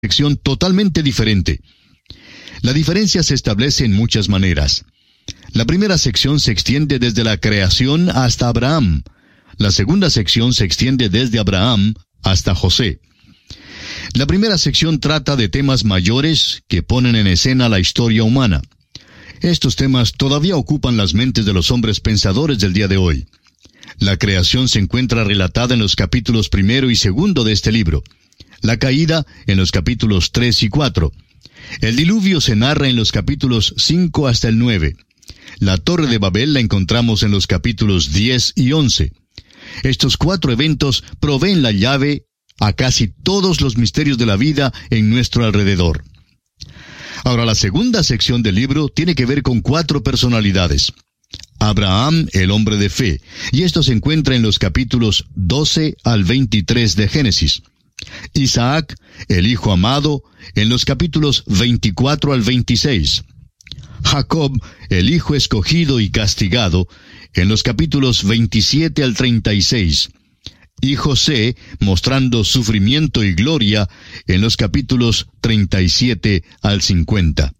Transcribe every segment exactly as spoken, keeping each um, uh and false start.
sección totalmente diferente. La diferencia se establece en muchas maneras. La primera sección se extiende desde la creación hasta Abraham. La segunda sección se extiende desde Abraham hasta José. La primera sección trata de temas mayores que ponen en escena la historia humana. Estos temas todavía ocupan las mentes de los hombres pensadores del día de hoy. La creación se encuentra relatada en los capítulos primero y segundo de este libro. La caída en los capítulos tres y cuatro. El diluvio se narra en los capítulos cinco hasta el nueve. La Torre de Babel la encontramos en los capítulos diez y once. Estos cuatro eventos proveen la llave a casi todos los misterios de la vida en nuestro alrededor. Ahora, la segunda sección del libro tiene que ver con cuatro personalidades. Abraham, el hombre de fe, y esto se encuentra en los capítulos doce al veintitrés de Génesis. Isaac, el hijo amado, en los capítulos veinticuatro al veintiséis. Jacob, el hijo escogido y castigado, en los capítulos veintisiete al treinta y seis. Y José, mostrando sufrimiento y gloria, en los capítulos treinta y siete al cincuenta.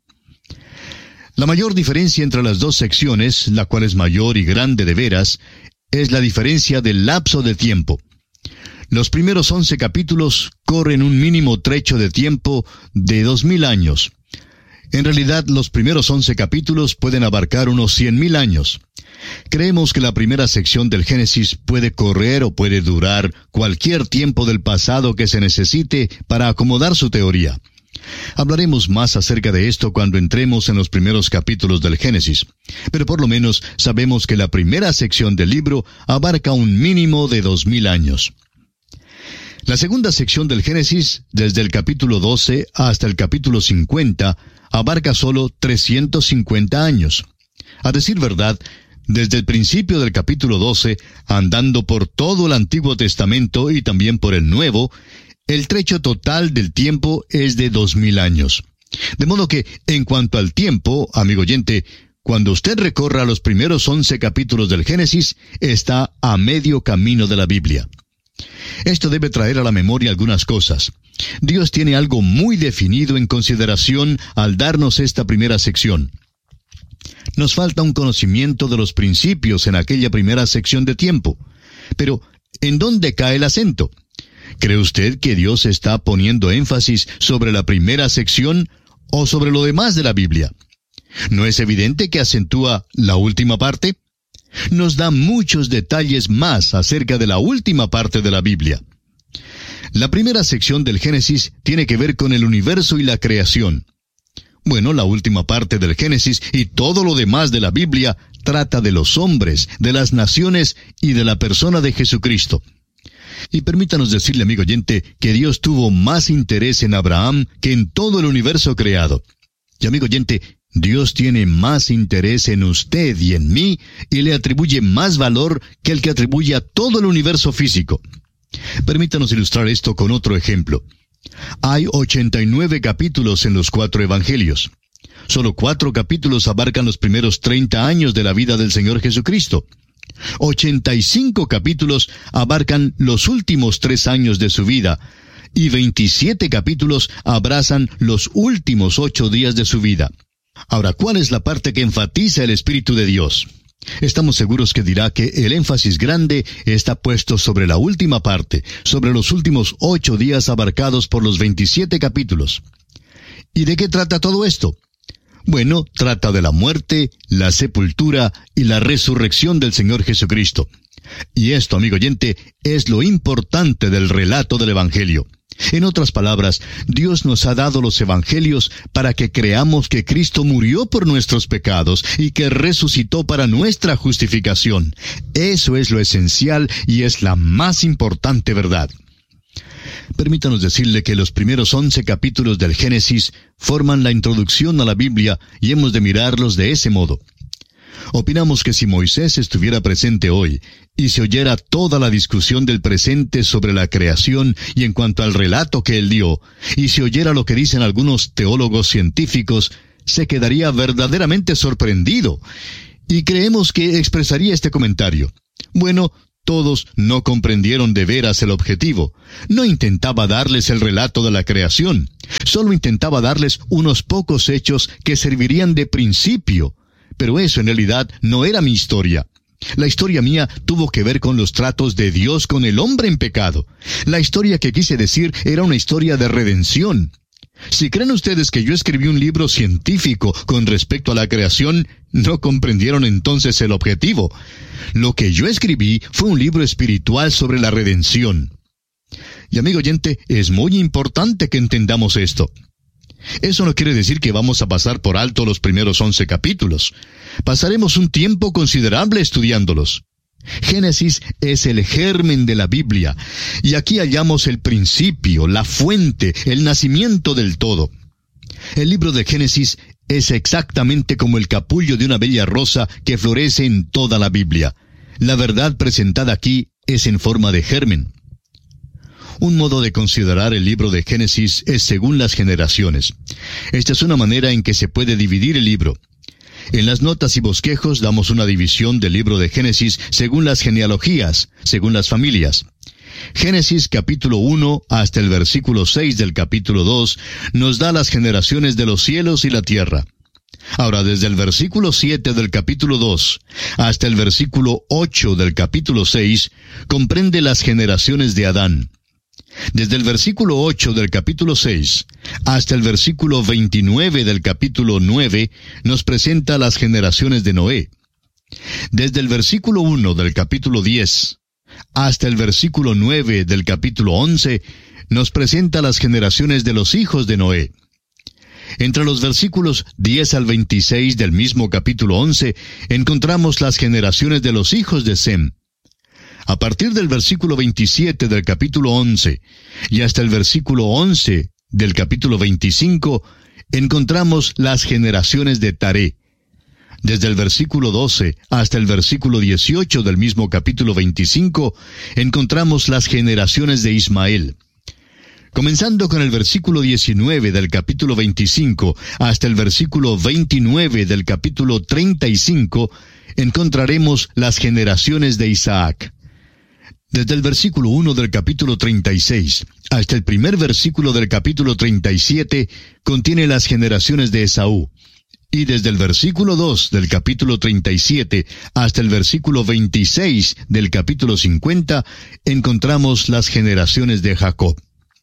La mayor diferencia entre las dos secciones, la cual es mayor y grande de veras, es la diferencia del lapso de tiempo. Los primeros once capítulos corren un mínimo trecho de tiempo de dos mil años. En realidad, los primeros once capítulos pueden abarcar unos cien mil años. Creemos que la primera sección del Génesis puede correr o puede durar cualquier tiempo del pasado que se necesite para acomodar su teoría. Hablaremos más acerca de esto cuando entremos en los primeros capítulos del Génesis, pero por lo menos sabemos que la primera sección del libro abarca un mínimo de dos mil años. La segunda sección del Génesis, desde el capítulo doce hasta el capítulo cincuenta, abarca solo trescientos cincuenta años. A decir verdad, desde el principio del capítulo doce, andando por todo el Antiguo Testamento y también por el Nuevo, el trecho total del tiempo es de dos mil años. De modo que, en cuanto al tiempo, amigo oyente, cuando usted recorra los primeros once capítulos del Génesis, está a medio camino de la Biblia. Esto debe traer a la memoria algunas cosas. Dios tiene algo muy definido en consideración al darnos esta primera sección. Nos falta un conocimiento de los principios en aquella primera sección de tiempo. Pero, ¿en dónde cae el acento? ¿Cree usted que Dios está poniendo énfasis sobre la primera sección o sobre lo demás de la Biblia? ¿No es evidente que acentúa la última parte? Nos da muchos detalles más acerca de la última parte de la Biblia. La primera sección del Génesis tiene que ver con el universo y la creación. Bueno, la última parte del Génesis y todo lo demás de la Biblia trata de los hombres, de las naciones y de la persona de Jesucristo. Y permítanos decirle, amigo oyente, que Dios tuvo más interés en Abraham que en todo el universo creado. Y amigo oyente, Dios tiene más interés en usted y en mí y le atribuye más valor que el que atribuye a todo el universo físico. Permítanos ilustrar esto con otro ejemplo. Hay ochenta y nueve capítulos en los cuatro evangelios. Solo cuatro capítulos abarcan los primeros treinta años de la vida del Señor Jesucristo. ochenta y cinco capítulos abarcan los últimos tres años de su vida, y veintisiete capítulos abrazan los últimos ocho días de su vida. Ahora, ¿cuál es la parte que enfatiza el Espíritu de Dios? Estamos seguros que dirá que el énfasis grande está puesto sobre la última parte, sobre los últimos ocho días abarcados por los veintisiete capítulos. ¿Y de qué trata todo esto? Bueno, trata de la muerte, la sepultura y la resurrección del Señor Jesucristo. Y esto, amigo oyente, es lo importante del relato del Evangelio. En otras palabras, Dios nos ha dado los evangelios para que creamos que Cristo murió por nuestros pecados y que resucitó para nuestra justificación. Eso es lo esencial y es la más importante verdad. Permítanos decirle que los primeros once capítulos del Génesis forman la introducción a la Biblia y hemos de mirarlos de ese modo. Opinamos que si Moisés estuviera presente hoy y se oyera toda la discusión del presente sobre la creación y en cuanto al relato que él dio, y se oyera lo que dicen algunos teólogos científicos, se quedaría verdaderamente sorprendido. Y creemos que expresaría este comentario: bueno, todos no comprendieron de veras el objetivo. No intentaba darles el relato de la creación. Solo intentaba darles unos pocos hechos que servirían de principio. Pero eso en realidad no era mi historia. La historia mía tuvo que ver con los tratos de Dios con el hombre en pecado. La historia que quise decir era una historia de redención. Si creen ustedes que yo escribí un libro científico con respecto a la creación, no comprendieron entonces el objetivo. Lo que yo escribí fue un libro espiritual sobre la redención. Y amigo oyente, es muy importante que entendamos esto. Eso no quiere decir que vamos a pasar por alto los primeros once capítulos. Pasaremos un tiempo considerable estudiándolos. Génesis es el germen de la Biblia, y aquí hallamos el principio, la fuente, el nacimiento del todo. El libro de Génesis es exactamente como el capullo de una bella rosa que florece en toda la Biblia. La verdad presentada aquí es en forma de germen. Un modo de considerar el libro de Génesis es según las generaciones. Esta es una manera en que se puede dividir el libro. En las notas y bosquejos damos una división del libro de Génesis según las genealogías, según las familias. Génesis capítulo uno hasta el versículo seis del capítulo dos nos da las generaciones de los cielos y la tierra. Ahora, desde el versículo siete del capítulo dos hasta el versículo ocho del capítulo seis, comprende las generaciones de Adán. Desde el versículo ocho del capítulo seis hasta el versículo veintinueve del capítulo nueve nos presenta las generaciones de Noé. Desde el versículo uno del capítulo diez hasta el versículo nueve del capítulo once nos presenta las generaciones de los hijos de Noé. Entre los versículos diez al veintiséis del mismo capítulo once encontramos las generaciones de los hijos de Sem. A partir del versículo veintisiete del capítulo once y hasta el versículo once del capítulo veinticinco, encontramos las generaciones de Taré. Desde el versículo doce hasta el versículo dieciocho del mismo capítulo veinticinco, encontramos las generaciones de Ismael. Comenzando con el versículo diecinueve del capítulo veinticinco hasta el versículo veintinueve del capítulo treinta y cinco, encontraremos las generaciones de Isaac. Desde el versículo uno del capítulo treinta y seis hasta el primer versículo del capítulo treinta y siete contiene las generaciones de Esaú. Y desde el versículo dos del capítulo treinta y siete hasta el versículo veintiséis del capítulo cincuenta encontramos las generaciones de Jacob.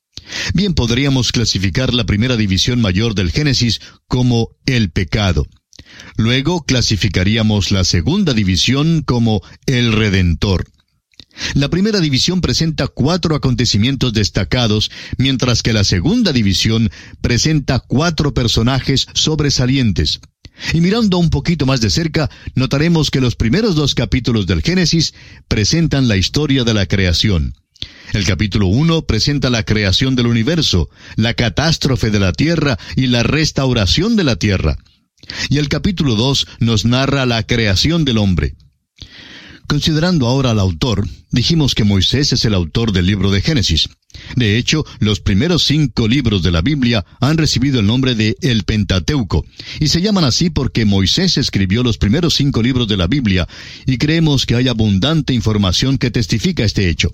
Bien, podríamos clasificar la primera división mayor del Génesis como el pecado. Luego clasificaríamos la segunda división como el Redentor. La primera división presenta cuatro acontecimientos destacados, mientras que la segunda división presenta cuatro personajes sobresalientes. Y mirando un poquito más de cerca, notaremos que los primeros dos capítulos del Génesis presentan la historia de la creación. El capítulo uno presenta la creación del universo, la catástrofe de la tierra y la restauración de la tierra. Y el capítulo dos nos narra la creación del hombre. Considerando ahora al autor, dijimos que Moisés es el autor del libro de Génesis. De hecho, los primeros cinco libros de la Biblia han recibido el nombre de el Pentateuco, y se llaman así porque Moisés escribió los primeros cinco libros de la Biblia, y creemos que hay abundante información que testifica este hecho.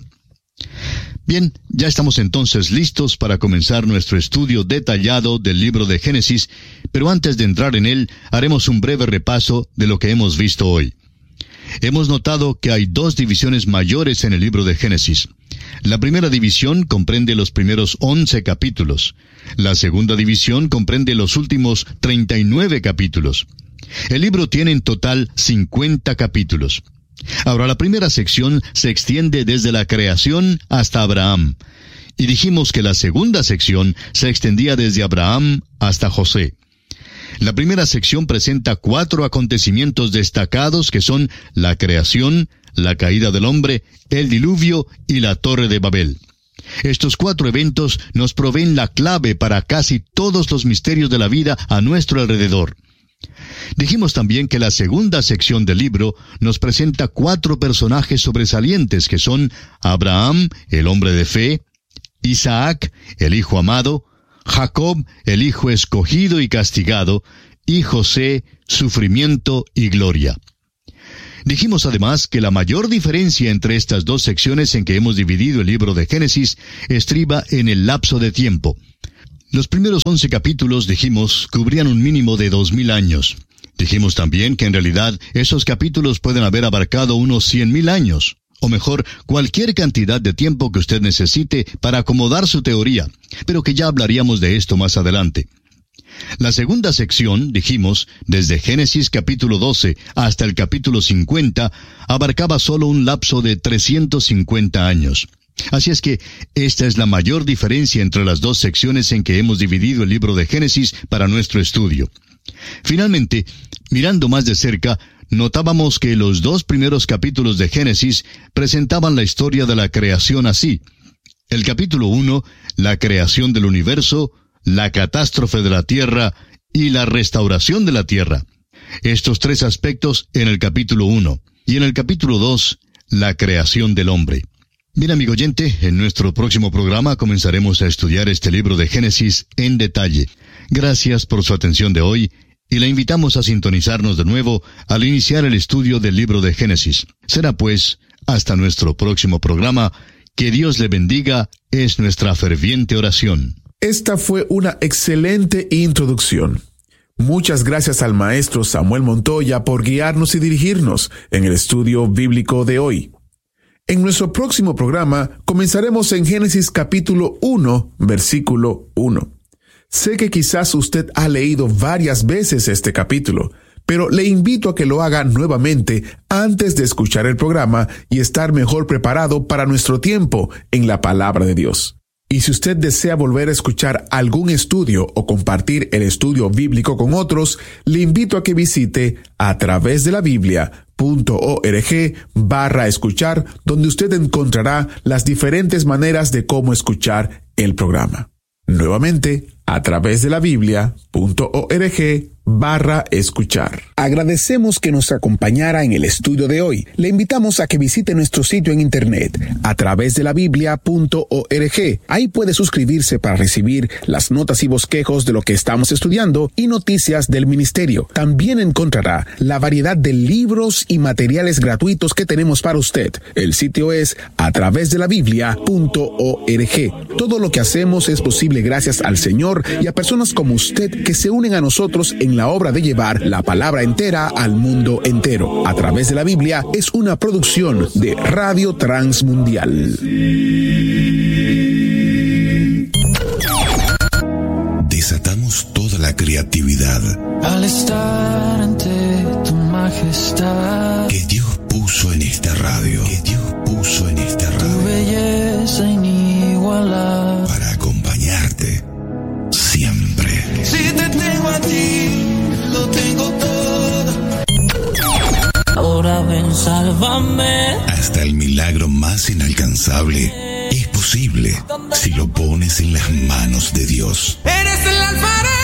Bien, ya estamos entonces listos para comenzar nuestro estudio detallado del libro de Génesis, pero antes de entrar en él, haremos un breve repaso de lo que hemos visto hoy. Hemos notado que hay dos divisiones mayores en el libro de Génesis. La primera división comprende los primeros once capítulos. La segunda división comprende los últimos treinta y nueve capítulos. El libro tiene en total cincuenta capítulos. Ahora, la primera sección se extiende desde la creación hasta Abraham. Y dijimos que la segunda sección se extendía desde Abraham hasta José. La primera sección presenta cuatro acontecimientos destacados que son la creación, la caída del hombre, el diluvio y la Torre de Babel. Estos cuatro eventos nos proveen la clave para casi todos los misterios de la vida a nuestro alrededor. Dijimos también que la segunda sección del libro nos presenta cuatro personajes sobresalientes que son Abraham, el hombre de fe, Isaac, el hijo amado, Jacob, el hijo escogido y castigado, y José, sufrimiento y gloria. Dijimos además que la mayor diferencia entre estas dos secciones en que hemos dividido el libro de Génesis estriba en el lapso de tiempo. Los primeros once capítulos, dijimos, cubrían un mínimo de dos mil años. Dijimos también que en realidad esos capítulos pueden haber abarcado unos cien mil años, o mejor, cualquier cantidad de tiempo que usted necesite para acomodar su teoría, pero que ya hablaríamos de esto más adelante. La segunda sección, dijimos, desde Génesis capítulo doce hasta el capítulo cincuenta, abarcaba solo un lapso de trescientos cincuenta años. Así es que esta es la mayor diferencia entre las dos secciones en que hemos dividido el libro de Génesis para nuestro estudio. Finalmente, mirando más de cerca, notábamos que los dos primeros capítulos de Génesis presentaban la historia de la creación así. El capítulo uno, la creación del universo, la catástrofe de la tierra y la restauración de la tierra. Estos tres aspectos en el capítulo uno. Y en el capítulo dos, la creación del hombre. Bien, amigo oyente, en nuestro próximo programa comenzaremos a estudiar este libro de Génesis en detalle. Gracias por su atención de hoy y le invitamos a sintonizarnos de nuevo al iniciar el estudio del libro de Génesis. Será pues, hasta nuestro próximo programa. Que Dios le bendiga, es nuestra ferviente oración. Esta fue una excelente introducción. Muchas gracias al maestro Samuel Montoya por guiarnos y dirigirnos en el estudio bíblico de hoy. En nuestro próximo programa comenzaremos en Génesis capítulo uno, versículo uno. Sé que quizás usted ha leído varias veces este capítulo, pero le invito a que lo haga nuevamente antes de escuchar el programa y estar mejor preparado para nuestro tiempo en la palabra de Dios. Y si usted desea volver a escuchar algún estudio o compartir el estudio bíblico con otros, le invito a que visite a través de la Biblia punto org barra escuchar, donde usted encontrará las diferentes maneras de cómo escuchar el programa. Nuevamente, a través de la Biblia punto org barra escuchar. Agradecemos que nos acompañara en el estudio de hoy. Le invitamos a que visite nuestro sitio en internet a través de la Biblia punto org. Ahí puede suscribirse para recibir las notas y bosquejos de lo que estamos estudiando y noticias del ministerio. También encontrará la variedad de libros y materiales gratuitos que tenemos para usted. El sitio es a través de la Biblia punto org. Todo lo que hacemos es posible gracias al Señor y a personas como usted que se unen a nosotros en la obra de llevar la palabra entera al mundo entero. A través de la Biblia es una producción de Radio Transmundial. Desatamos toda la creatividad al estar ante tu majestad que Dios puso en esta radio, que Dios puso en esta radio, tu belleza inigualable para acompañarte siempre. Si te tengo a ti, lo tengo todo. Ahora ven, sálvame. Hasta el milagro más inalcanzable es posible si lo pones en las manos de Dios. Eres el alfarero.